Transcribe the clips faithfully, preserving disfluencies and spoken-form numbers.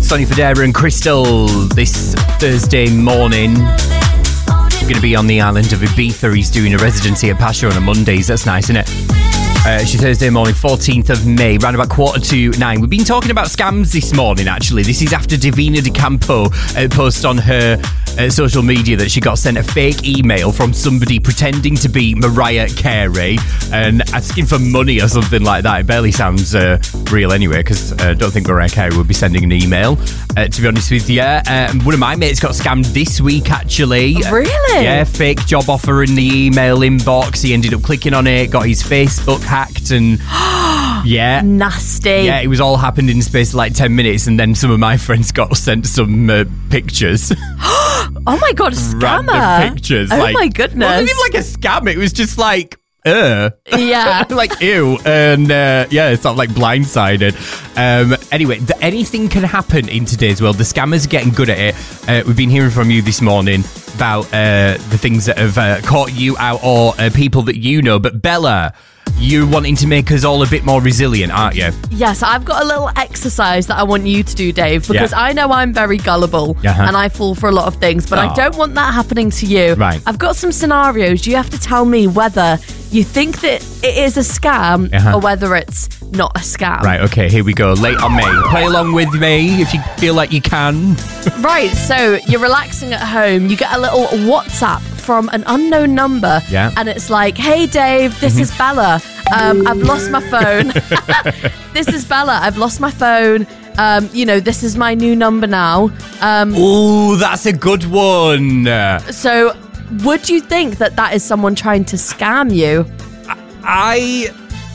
Sonny Fodera and Crystal this Thursday morning. We're going to be on the island of Ibiza. He's doing a residency at Pacha on a Mondays. That's nice, isn't it? Uh, it's your Thursday morning, fourteenth of May, round about quarter to nine. We've been talking about scams this morning, actually. This is after Davina De Campo uh, posted on her uh, social media that she got sent a fake email from somebody pretending to be Mariah Carey and asking for money or something like that. It barely sounds uh, real anyway, because uh, I don't think Mariah Carey would be sending an email, uh, to be honest with you. Uh, one of my mates got scammed this week, actually. Really? Yeah, fake job offer in the email inbox. He ended up clicking on it, got his Facebook hacked, and yeah, nasty. Yeah, it was all happened in the space of like ten minutes, and then some of my friends got sent some uh, pictures. Oh my god, a scammer! Random pictures. Oh like, my goodness! It wasn't even like a scam. It was just like, uh, yeah, like ew, and uh, yeah, it's sort of like blindsided. Um, anyway, the, anything can happen in today's world. The scammers are getting good at it. Uh, we've been hearing from you this morning about uh, the things that have uh, caught you out, or uh, people that you know. But Bella, you're wanting to make us all a bit more resilient, aren't you? Yes, I've got a little exercise that I want you to do, Dave, because yeah. I know I'm very gullible uh-huh. and I fall for a lot of things, but oh. I don't want that happening to you. Right. I've got some scenarios. You have to tell me whether you think that it is a scam uh-huh. or whether it's not a scam. Right, okay, here we go. Late on me. Play along with me if you feel like you can. Right, so you're relaxing at home. You get a little WhatsApp from an unknown number. Yeah. And it's like, hey, Dave, this Mm-hmm. is Bella. Um, I've lost my phone. This is Bella. I've lost my phone. Um, you know, this is my new number now. Um, Ooh, that's a good one. so would you think that that is someone trying to scam you? I,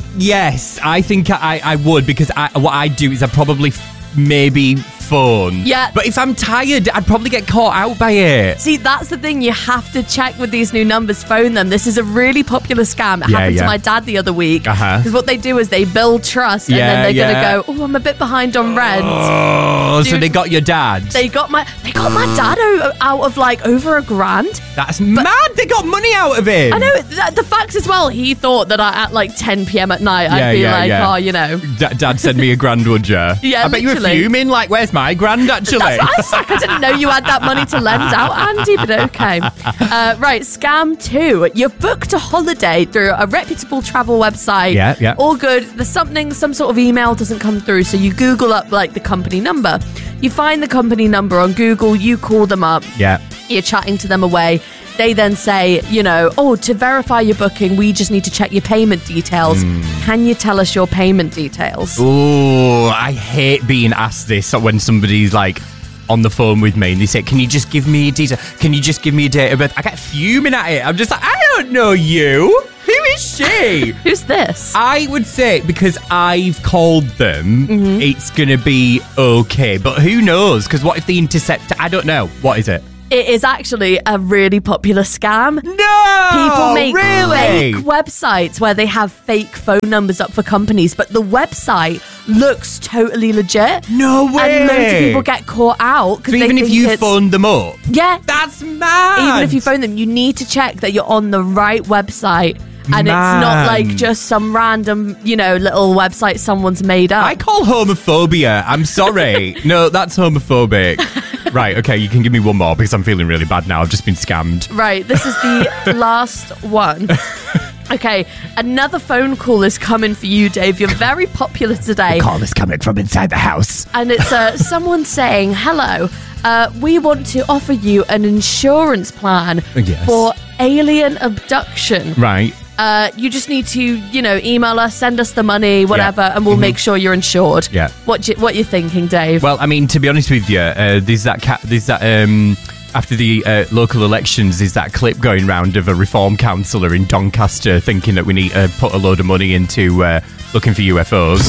yes, I think I, I would, because I, what I'd do is I'd probably f- maybe phone. Yeah. But if I'm tired, I'd probably get caught out by it. See, that's the thing. You have to check with these new numbers, phone them. This is a really popular scam. It Yeah, happened yeah. to my dad the other week. Uh-huh. Because what they do is they build trust, Yeah, and then they're yeah. going to go, oh, I'm a bit behind on rent. Oh, so Dude, they got your dad. They got my they got my dad o- out of like over a grand. That's mad. They got money out of him. I know th- the facts as well. He thought that I, at like ten p.m. at night, Yeah, I'd be yeah, like, yeah. oh, you know. D- Dad send me a grand, would you? Yeah, I bet you were literally. fuming. Like, where's my grand? Actually, That's what I was like. I didn't know you had that money to lend out, Andy, but okay. Uh, right, scam two. You booked a holiday through a reputable travel website. Yeah, yeah. All good. There's something, some sort of email doesn't come through, so you Google up like the company number. You find the company number on Google, you call them up, yeah. you're chatting to them away. They then say, you know, oh, to verify your booking, we just need to check your payment details. Mm. Can you tell us your payment details? Oh, I hate being asked this when somebody's like on the phone with me and they say, can you just give me a detail? Can you just give me a date of birth? I get fuming at it. I'm just like, I don't know you. Who is she? Who's this? I would say, because I've called them, Mm-hmm. it's going to be okay. But who knows? Because what if they intercept? I don't know. What is it? It is actually a really popular scam. No! People make really? fake websites where they have fake phone numbers up for companies, but the website looks totally legit. No way! And loads of people get caught out. 'cause So they even if think you it's- phoned them up? Yeah. That's mad! Even if you phone them, you need to check that you're on the right website. And it's not Man. like just some random, you know, little website someone's made up. I call homophobia. I'm sorry. No, that's homophobic. Right, okay, you can give me one more because I'm feeling really bad now. I've just been scammed. Right, this is the last one. Okay, another phone call is coming for you, Dave. You're very popular today. Call is coming from inside the house. And it's uh, someone saying, hello, uh, we want to offer you an insurance plan Yes. for alien abduction. Right. Uh, you just need to, you know, email us, send us the money, whatever, and we'll Mhm. make sure you're insured. Yeah. What you, what you thinking, Dave? Well, I mean, to be honest with you, uh, there's that ca- there's that um, after the uh, local elections, there's that clip going round of a reform councillor in Doncaster thinking that we need to put a load of money into uh, looking for U F Os.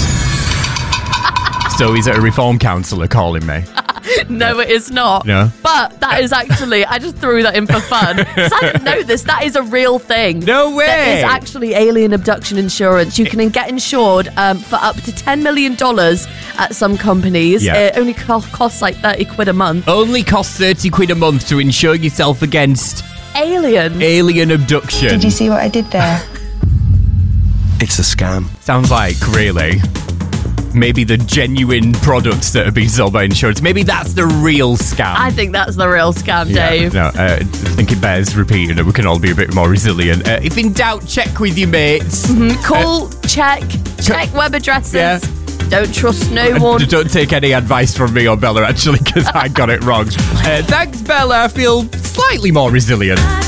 So is it a reform councillor calling me? No, it is not. No? But that is actually, I just threw that in for fun. 'Cause I didn't know this. That is a real thing. No way! There is actually alien abduction insurance. You can get insured um, for up to ten million dollars at some companies. Yeah. It only co- costs like thirty quid a month. Only costs thirty quid a month to insure yourself against Aliens. alien abduction. Did you see what I did there? It's a scam. Sounds like, really. maybe the genuine products that are being sold by insurance, maybe that's the real scam. I think that's the real scam, yeah, Dave. No, uh, I think it bears repeating that we can all be a bit more resilient. Uh, if in doubt, check with your mates. Mm-hmm. Call, uh, check, check web addresses. Yeah. Don't trust no one. Don't take any advice from me or Bella, actually, because I got it wrong. Uh, thanks, Bella. I feel slightly more resilient.